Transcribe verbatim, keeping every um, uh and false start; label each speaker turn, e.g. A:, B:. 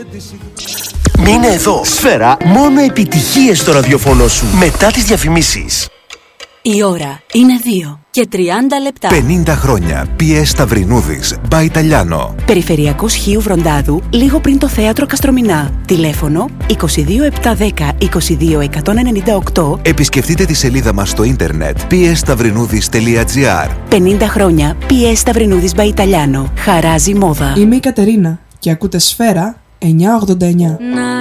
A: Μείνε εδώ. Σφαίρα, μόνο επιτυχίες στο ραδιοφωνό σου. Μετά τις διαφημίσεις.
B: Η ώρα είναι δύο και τριάντα λεπτά.
C: πενήντα χρόνια. πι ες Σταυρινούδης, By Italiano.
B: Περιφερειακός Χίου Βροντάδου, λίγο πριν το θέατρο Καστρομηνά. Τηλέφωνο είκοσι δύο επτακόσια δέκα είκοσι δύο εκατόν ενενήντα οκτώ.
C: Επισκεφτείτε τη σελίδα μας στο ίντερνετ πι ες σταυρινούδης τελεία τζι άρ.
B: πενήντα χρόνια πι ες Σταυρινούδης By Italiano. Χαράζει μόδα.
D: Είμαι η Κατερίνα και ακούτε Σφαίρα εννιακόσια ογδόντα εννιά.